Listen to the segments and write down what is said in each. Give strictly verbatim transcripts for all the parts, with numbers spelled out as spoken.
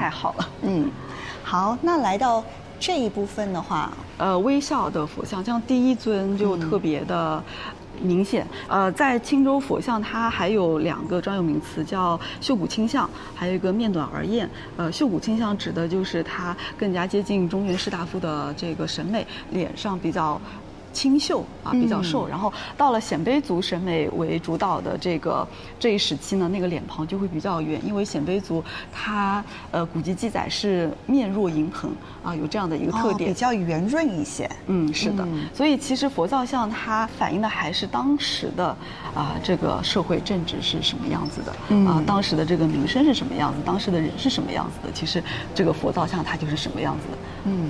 太好了。 嗯，好，那来到这一部分的话， 呃，微笑的佛像，像第一尊就特别的明显。呃，在青州佛像，它还有两个专有名词，叫秀骨清像，还有一个面短而艳。呃，秀骨清像指的就是它更加接近中原士大夫的这个审美，脸上比较清秀啊，比较瘦。嗯、然后到了鲜卑族审美为主导的这个这一时期呢，那个脸庞就会比较圆，因为鲜卑族它呃古籍记载是面若银盆啊，有这样的一个特点， 哦、比较圆润一些。 嗯，是的。嗯、所以其实佛造像它反映的还是当时的啊这个社会政治是什么样子的，嗯、啊当时的这个民生是什么样子，当时的人是什么样子的。其实这个佛造像它就是什么样子的。嗯。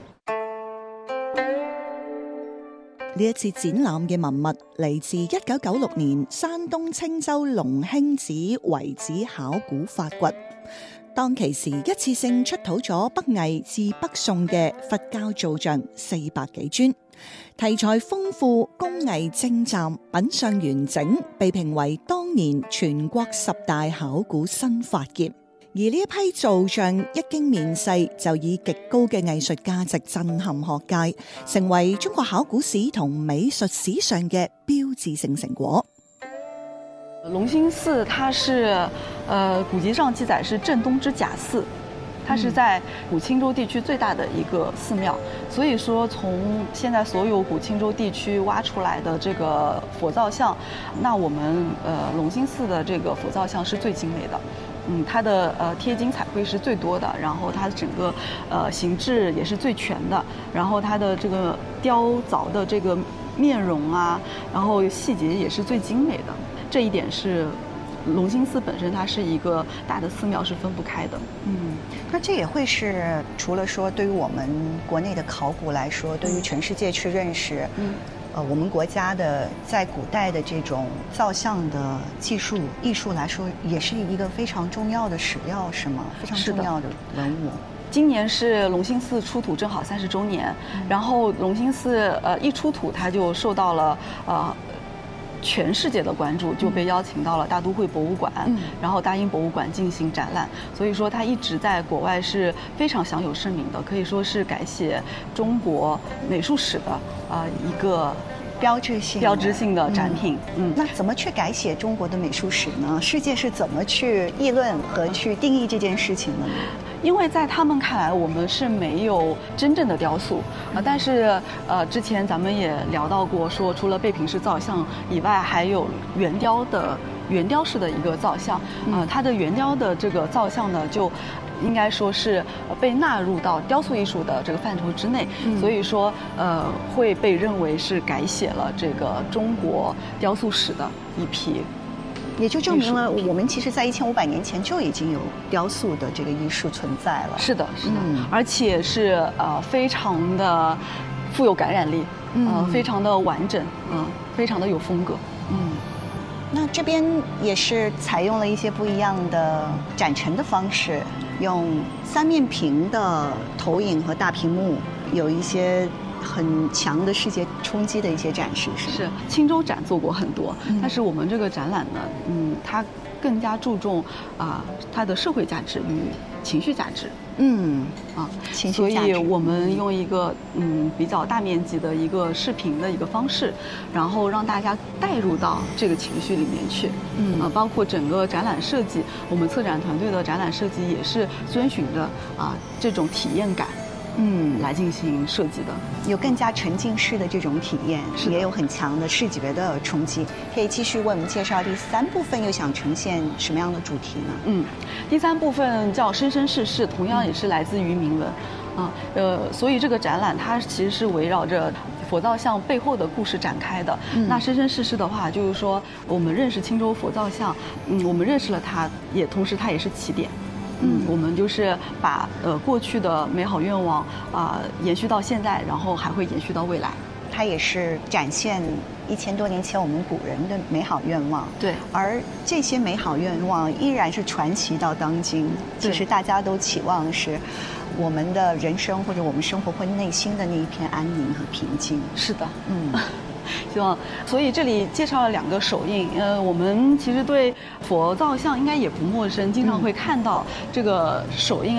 呢一次展覽嘅文物嚟自一九九六年山東青州龍興寺遺址考古發掘。當其時一次性出土咗北魏至北宋嘅佛教造像四百幾尊，題材豐富，工藝精湛，品相完整，被評為當年全國十大考古新發現。而呢一批造像一經面世，就以極高嘅藝術價值震撼學界，成為中國考古史同美術史上嘅標誌性成果。 龍興寺它是，呃，古籍上記載是鎮東之甲寺，它是在古青州地區最大的一個寺廟。所以說，從現在所有古青州地區挖出來的這個佛造像，那我們呃龍興寺的這個佛造像是最精美的。嗯，它的呃貼金彩繪是最多的，然後它整個呃形制也是最全的，然後它的這個雕鑿的這個面容啊，然後細節也是最精美的。這一點是龍興寺本身它是一個大的寺廟，是分不開的。 嗯，那這也會是除了說對於我們國內的考古來說，對於全世界去認識，嗯。呃，我們國家的在古代的這種造像的技術藝術來說，也是一個非常重要的史料，是嗎？非常重要的文物。 今年是龍興寺出土正好三十週年，嗯、然後龍興寺呃一出土，它就受到了呃全世界的關注，就被邀請到了大都會博物館，嗯、然後大英博物館進行展覽。所以說，它一直在國外是非常享有盛名的，可以說是改寫中國美術史的啊、呃、一個標誌性標誌性的展品。 嗯，嗯那怎麼去改寫中國的美術史呢？世界是怎麼去議論和去定義這件事情的呢？ 因為在他們看來，我們是沒有真正的雕塑啊。但是呃，之前咱們也聊到過，說除了貝平式造像以外，還有圓雕的圓雕式的一個造像。呃，它的圓雕的這個造像呢，就應該說是被納入到雕塑藝術的這個範疇之內。嗯、所以說呃，會被認為是改寫了這個中國雕塑史的一批。 也就證明了我們其實在一千五百年前就已經有雕塑的這個藝術存在了。 是的，是的，嗯、而且是呃非常的富有感染力，嗯、呃，非常的完整，嗯、呃，非常的有風格。 嗯，那這邊也是採用了一些不一樣的展陳的方式，用三面屏的投影和大屏幕，有一些很強的世界衝擊的一些展示，是是青州展做過很多，嗯、但是我們這個展覽呢，嗯，它更加注重啊、呃、它的社會價值與情緒價值， 嗯啊， 情緒價值， 所以我們用一個嗯比較大面積的一個視頻的一個方式，然後讓大家帶入到這個情緒裡面去，嗯啊，包括整個展覽設計，我們策展團隊的展覽設計也是遵循着啊這種體驗感。嗯，來進行設計的， 有更加沉浸式的這種體驗，也有很強的視覺的衝擊。可以繼續為我們介紹第三部分，又想呈現什麼樣的主題呢？ 嗯，第三部分叫生生世世，同樣也是來自於銘文，啊，呃，所以這個展覽它其實是圍繞着佛造像背後的故事展開的。嗯、那生生世世的話，就是說我們認識青州佛造像，嗯，我們認識了它，也同時它也是起點。嗯，我們就是把呃過去的美好願望啊、呃、延續到現在，然後還會延續到未來。 它也是展現一千多年前我們古人的美好願望。 對， 而這些美好願望依然是傳奇到當今。其實大家都期望是我們的人生或者我們生活會內心的那一片安寧和平靜。 是的， 嗯。 希望，所以這裡介紹了兩個手印。呃，我們其實對佛造像應該也不陌生，經常會看到這個手印。